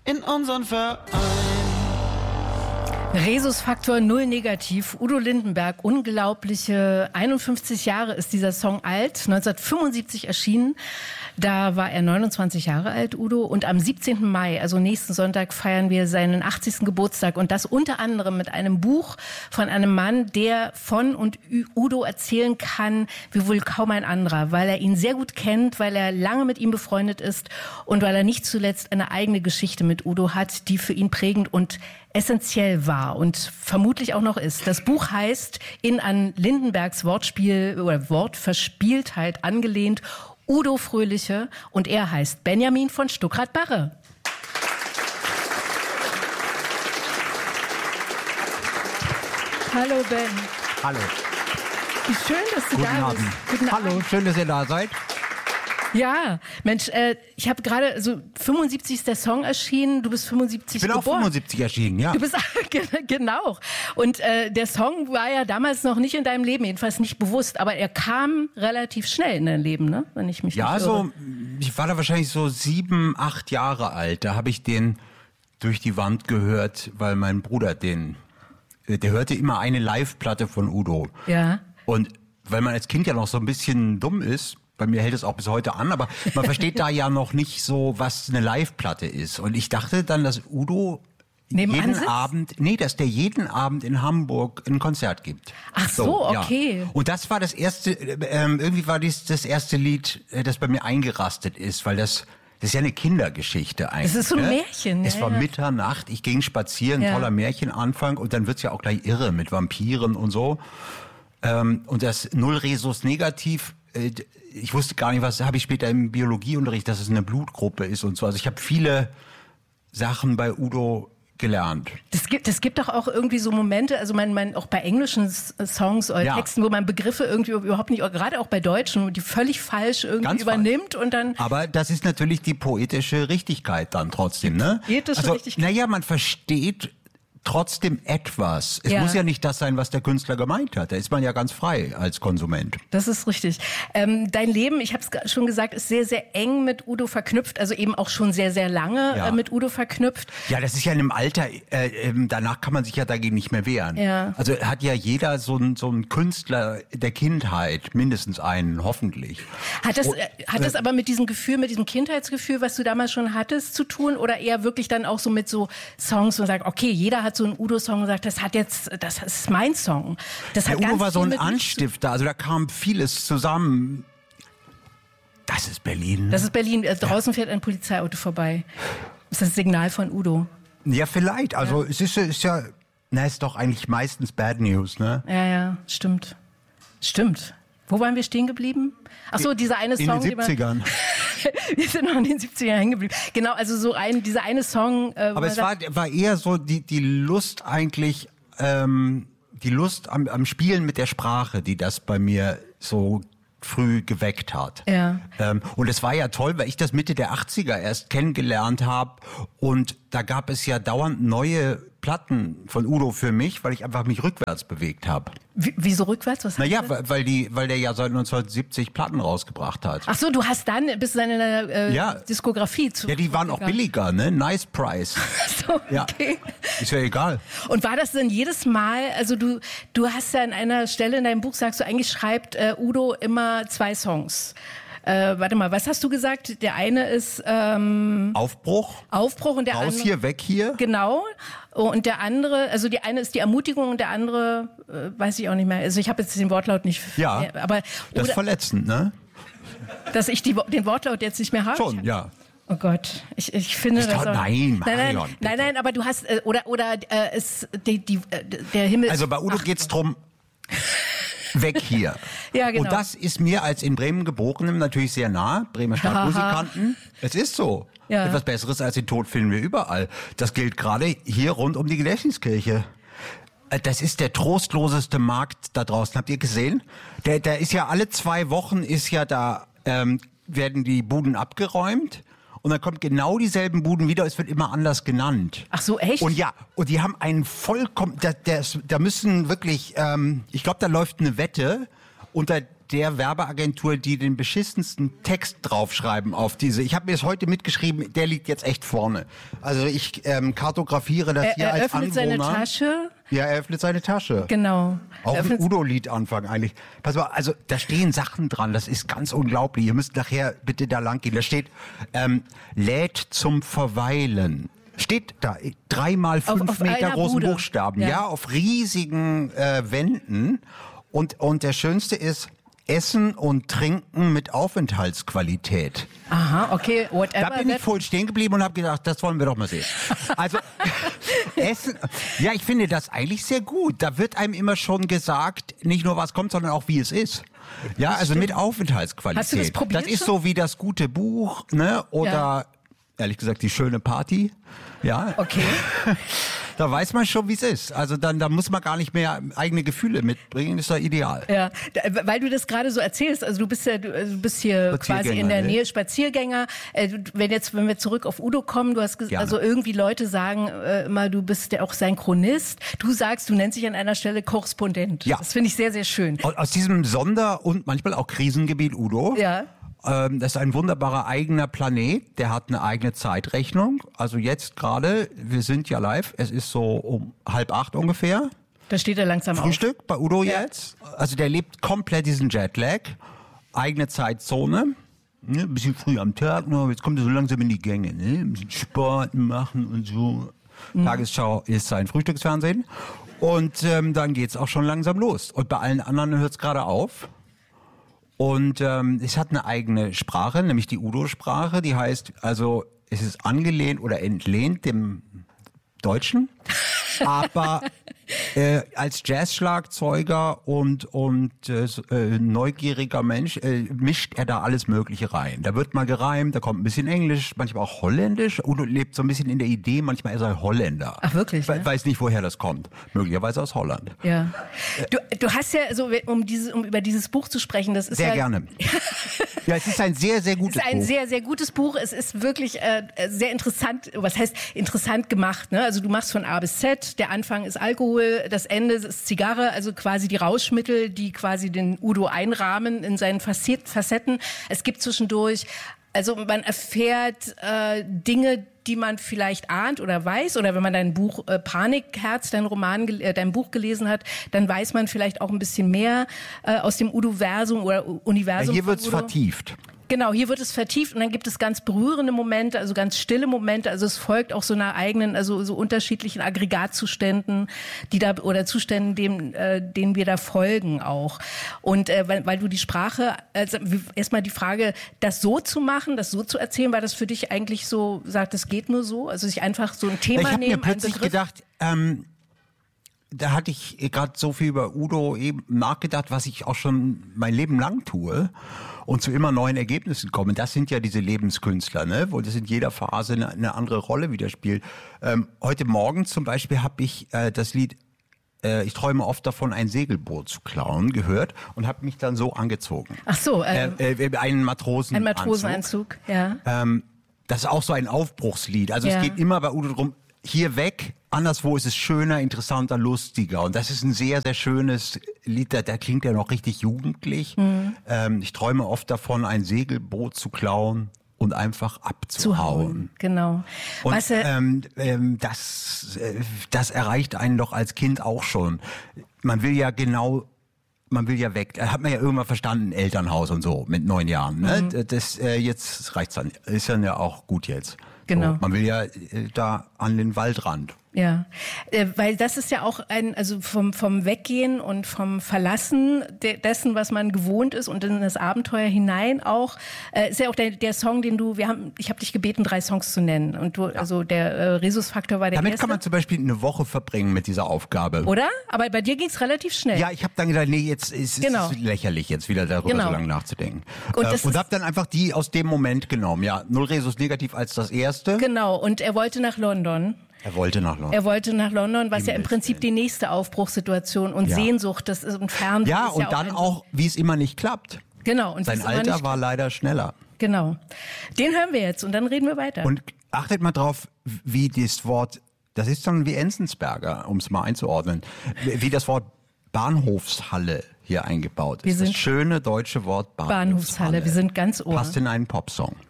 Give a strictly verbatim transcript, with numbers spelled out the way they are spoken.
in unseren Verein. Rhesusfaktor null negativ. Udo Lindenberg, unglaubliche einundfünfzig Jahre ist dieser Song alt, neunzehnhundertfünfundsiebzig erschienen. Da war er neunundzwanzig Jahre alt, Udo. Und am siebzehnten Mai, also nächsten Sonntag, feiern wir seinen achtzigsten Geburtstag. Und das unter anderem mit einem Buch von einem Mann, der von und Udo erzählen kann, wie wohl kaum ein anderer. Weil er ihn sehr gut kennt, weil er lange mit ihm befreundet ist und weil er nicht zuletzt eine eigene Geschichte mit Udo hat, die für ihn prägend und essentiell war und vermutlich auch noch ist. Das Buch heißt, in an Lindenbergs Wortspiel oder Wortverspieltheit angelehnt, Udo Fröhliche, und er heißt Benjamin von Stuckrad-Barre. Hallo Ben. Hallo. Wie schön, dass du Guten da Abend. bist. Guten Hallo, Abend. schön, dass ihr da seid. Ja, Mensch, äh, ich habe gerade, also fünfundsiebzig ist der Song erschienen, du bist fünfundsiebzig Ich bin geboren. auch fünfundsiebzig erschienen, ja. Du bist genau. Und äh, der Song war ja damals noch nicht in deinem Leben, jedenfalls nicht bewusst, aber er kam relativ schnell in dein Leben, ne? Wenn ich mich Ja, nicht so, irre. ich war da wahrscheinlich so sieben, acht Jahre alt. Da habe ich den durch die Wand gehört, weil mein Bruder den, der hörte immer eine Live-Platte von Udo. Ja. Und weil man als Kind ja noch so ein bisschen dumm ist, bei mir hält es auch bis heute an, aber man versteht da ja noch nicht so, was eine Live-Platte ist. Und ich dachte dann, dass Udo Nebenan jeden sitzt? Abend, nee, dass der jeden Abend in Hamburg ein Konzert gibt. Ach so, okay. Ja. Und das war das erste, ähm, irgendwie war dies das erste Lied, äh, das bei mir eingerastet ist, weil das, das ist ja eine Kindergeschichte eigentlich. Es ist so ein ne? Märchen, Es ja, war ja. Mitternacht, ich ging spazieren, Ja. toller Märchenanfang, und dann wird's ja auch gleich irre mit Vampiren und so. Ähm, und das Null Rhesus negativ, äh, ich wusste gar nicht, was habe ich später im Biologieunterricht, dass es eine Blutgruppe ist und so. Also ich habe viele Sachen bei Udo gelernt. Das gibt, das gibt doch auch irgendwie so Momente, also man, man auch bei englischen S- Songs oder Ja. Texten, wo man Begriffe irgendwie überhaupt nicht, gerade auch bei Deutschen, die völlig falsch irgendwie Ganz übernimmt und dann. Aber das ist natürlich die poetische Richtigkeit dann trotzdem, ne? Poetische also, Richtigkeit. Naja, man versteht trotzdem etwas. Es Ja. muss ja nicht das sein, was der Künstler gemeint hat. Da ist man ja ganz frei als Konsument. Das ist richtig. Ähm, dein Leben, ich habe es schon gesagt, ist sehr, sehr eng mit Udo verknüpft, also eben auch schon sehr, sehr lange Ja. äh, mit Udo verknüpft. Ja, das ist ja in einem Alter, äh, ähm, danach kann man sich ja dagegen nicht mehr wehren. Ja. Also hat ja jeder so einen so einen Künstler der Kindheit, mindestens einen, hoffentlich. Hat das, Oh, äh, hat das aber mit diesem Gefühl, mit diesem Kindheitsgefühl, was du damals schon hattest, zu tun, oder eher wirklich dann auch so mit so Songs, wo man sagt, okay, jeder hat so einen Udo-Song und sagt, das hat jetzt, das ist mein Song. Das Der hat ganz Udo war so viel ein mit mich zu- Anstifter, also da kam vieles zusammen. Das ist Berlin. Das ist Berlin. Äh, draußen fährt ein Polizeiauto vorbei. Das ist das Signal von Udo. Ja, vielleicht. Also es ist, ist ja, na, ist doch eigentlich meistens Bad News, ne? Ja, ja, stimmt. Stimmt. Wo waren wir stehen geblieben? Ach so, dieser eine In Song. den den man- siebzigern. Wir sind noch in den siebzigern hängen geblieben. Genau, also so ein, dieser eine Song. Äh, wo Aber man es war, sagt, war eher so die, die Lust eigentlich, ähm, die Lust am, am Spielen mit der Sprache, die das bei mir so früh geweckt hat. Ja. Ähm, und es war ja toll, weil ich das Mitte der achtziger erst kennengelernt habe, und da gab es ja dauernd neue Platten von Udo für mich, weil ich einfach mich rückwärts bewegt habe. wie, wieso rückwärts? Was Naja, heißt das? weil, weil, die, weil der ja seit neunzehnhundertsiebzig Platten rausgebracht hat. Ach so, du hast dann bis in deine äh, Ja. Diskografie zu. Ja, die waren auch billiger, ne? Nice Price. Ach so, Ja, okay. ist ja egal. Und war das denn jedes Mal, also du, du hast ja an einer Stelle in deinem Buch, sagst du, eigentlich schreibt äh, Udo immer zwei Songs. Äh, warte mal, was hast du gesagt? Der eine ist ähm, Aufbruch, Aufbruch und der raus andere... hier, weg hier. Genau. Und der andere, also die eine ist die Ermutigung und der andere, äh, weiß ich auch nicht mehr. Also ich habe jetzt den Wortlaut nicht... Ja, äh, aber das ist oder, verletzend, ne? dass ich die, den Wortlaut jetzt nicht mehr habe? Schon, ja. Oh Gott, ich, ich finde Ist das doch- auch- nein, nein, nein, Marion, nein, nein, aber du hast äh, oder oder äh, ist die, die äh, der Himmel. Also bei Udo Ach, geht's drum, weg hier. Ja, genau. Und das ist mir als in Bremen Geborenem natürlich sehr nah. Bremer Stadtmusikanten. Es ist so. Ja. Etwas Besseres als den Tod finden wir überall. Das gilt gerade hier rund um die Gedächtniskirche. Äh, Das ist der trostloseste Markt da draußen. Habt ihr gesehen? Der, der ist ja alle zwei Wochen ist ja da, ähm, werden die Buden abgeräumt. Und dann kommt genau dieselben Buden wieder, es wird immer anders genannt. Ach so, echt? Und ja, und die haben einen vollkommen, da, der, da müssen wirklich, ähm, ich glaube, da läuft eine Wette unter der Werbeagentur, die den beschissensten Text draufschreiben auf diese. Ich habe mir das heute mitgeschrieben, der liegt jetzt echt vorne. Also ich ähm, kartografiere das er, hier er als öffnet Anwohner. seine Tasche. Ja, er öffnet seine Tasche. Genau. Auch ein Udo-Lied anfangen eigentlich. Pass mal, also da stehen Sachen dran, das ist ganz unglaublich. Ihr müsst nachher bitte da lang gehen. Da steht, ähm, lädt zum Verweilen. Steht da, dreimal fünf auf, auf Meter großen Bude. Buchstaben. Ja, Ja. auf riesigen äh, Wänden. Und, und der schönste ist, Essen und Trinken mit Aufenthaltsqualität. Aha, okay, whatever. Da bin ich voll stehen geblieben und habe gedacht, das wollen wir doch mal sehen. Also Essen, ja, ich finde das eigentlich sehr gut. Da wird einem immer schon gesagt, nicht nur was kommt, sondern auch wie es ist. Ja, also mit Aufenthaltsqualität. Hast du das probiert Das ist schon? so wie das gute Buch, ne? Oder Ja. ehrlich gesagt die schöne Party. Ja. Okay. Da weiß man schon, wie es ist. Also dann, da muss man gar nicht mehr eigene Gefühle mitbringen. Ist doch ideal. Ja, da- weil du das gerade so erzählst, also du bist ja, du, also du bist hier quasi in der ne? Nähe, Spaziergänger. Äh, du- Wenn jetzt, wenn wir zurück auf Udo kommen, du hast gesagt, Gerne. also irgendwie Leute sagen äh, immer, du bist ja auch Synchronist. Du sagst, du nennst dich an einer Stelle Korrespondent. Ja. Das finde ich sehr, sehr schön. Aus aus diesem Sonder- und manchmal auch Krisengebiet Udo. Ja. Ähm, das ist ein wunderbarer eigener Planet, der hat eine eigene Zeitrechnung. Also jetzt gerade, wir sind ja live, es ist so um halb acht ungefähr. Da steht er langsam auf. Frühstück bei Udo Ja. jetzt. Also der lebt komplett diesen Jetlag. Eigene Zeitzone. Ne, ein bisschen früh am Tag noch, jetzt kommt er so langsam in die Gänge. Ne? Ein bisschen Sport machen und so. Mhm. Tagesschau ist sein Frühstücksfernsehen. Und ähm, dann geht's auch schon langsam los. Und bei allen anderen hört's gerade auf. Und ähm, es hat eine eigene Sprache, nämlich die Udo-Sprache. Die heißt, also es ist angelehnt oder entlehnt dem Deutschen, aber äh, als Jazzschlagzeuger und, und äh, so, äh, neugieriger Mensch äh, mischt er da alles Mögliche rein. Da wird mal gereimt, da kommt ein bisschen Englisch, manchmal auch Holländisch. Udo lebt so ein bisschen in der Idee, manchmal ist er Holländer. Ach, wirklich, We ne? Weiß nicht, woher das kommt. Möglicherweise aus Holland. Ja. Du, du hast ja, also um dieses, um über dieses Buch zu sprechen, das ist Sehr ja, gerne. Ja, es ist ein sehr, sehr gutes Es ist ein Buch. sehr, sehr gutes Buch. Es ist wirklich äh, sehr interessant, was heißt interessant gemacht. Ne? Also du machst von A bis Z, der Anfang ist Alkohol, das Ende ist Zigarre, also quasi die Rauschmittel, die quasi den Udo einrahmen in seinen Facet- Facetten. Es gibt zwischendurch, also man erfährt äh, Dinge, die man vielleicht ahnt oder weiß, oder wenn man dein Buch äh, Panikherz, dein Roman, gel- äh, dein Buch gelesen hat, dann weiß man vielleicht auch ein bisschen mehr äh, aus dem Udo-Versum oder U- Ja, Universum. hier von wird's Udo. vertieft. Genau, hier wird es vertieft und dann gibt es ganz berührende Momente, also ganz stille Momente. Also es folgt auch so einer eigenen, also so unterschiedlichen Aggregatzuständen, die da oder Zuständen, dem, äh, denen wir da folgen auch. Und äh, weil, weil du die Sprache, also erstmal die Frage, das so zu machen, das so zu erzählen, war das für dich eigentlich so, sagt, es geht nur so, also sich einfach so ein Thema Ich habe nehmen, mir plötzlich einen Begriff. gedacht, ähm, da hatte ich gerade so viel über Udo eben nachgedacht, was ich auch schon mein Leben lang tue und zu immer neuen Ergebnissen komme. Das sind ja diese Lebenskünstler, ne? Wo das in jeder Phase eine, eine andere Rolle wieder spielt. Ähm, heute Morgen zum Beispiel habe ich äh, das Lied äh, Ich träume oft davon, ein Segelboot zu klauen, gehört und habe mich dann so angezogen. Ach so, äh, Äh, äh, einen Matrosen ein Matrosenanzug, ja. ähm, das ist auch so ein Aufbruchslied. Also Ja. es geht immer bei Udo drum, hier weg, anderswo ist es schöner, interessanter, lustiger. Und das ist ein sehr, sehr schönes Lied, da, da klingt er noch richtig jugendlich. Mhm. Ähm, ich träume oft davon, ein Segelboot zu klauen und einfach Zu abzuhauen. hauen, genau. Und Weißt du, ähm, ähm, das, äh, das erreicht einen doch als Kind auch schon. Man will ja genau... Man will ja weg. Da hat man ja irgendwann verstanden, Elternhaus und so mit neun Jahren. Ne? Mhm. Das äh, jetzt reicht's dann. Ist dann ja auch gut jetzt. Genau. So, man will ja äh, da an den Waldrand. Ja, äh, weil das ist ja auch ein, also vom, vom Weggehen und vom Verlassen de, dessen, was man gewohnt ist und in das Abenteuer hinein auch, äh, ist ja auch der, der Song, den du, wir haben, ich habe dich gebeten, drei Songs zu nennen und du, also der äh, Rhesusfaktor war der Damit erste. kann man zum Beispiel eine Woche verbringen mit dieser Aufgabe. Oder? Aber bei dir ging's relativ schnell. Ja, ich habe dann gedacht, nee, jetzt ist es Genau. lächerlich, jetzt wieder darüber Genau. so lange nachzudenken. Und äh, das und ist- habe dann einfach die aus dem Moment genommen. Ja, null Resus negativ als das erste. Genau, und er wollte nach London. Er wollte nach London. Er wollte nach London, was ja im Himmels Prinzip die nächste Aufbruchssituation und Ja. Sehnsucht, das ist ein Fern. Ja, ist und auch dann ein- auch, wie es immer nicht klappt. Genau. Und Sein wie es immer Alter nicht- war leider schneller. Genau. Den hören wir jetzt und dann reden wir weiter. Und achtet mal drauf, wie das Wort, das ist dann wie Enzensberger, um es mal einzuordnen, wie das Wort Bahnhofshalle hier eingebaut Wir ist. sind Das schöne deutsche Wort Bahnhofshalle. Bahnhofshalle, wir sind ganz ohr. Passt in einen Popsong.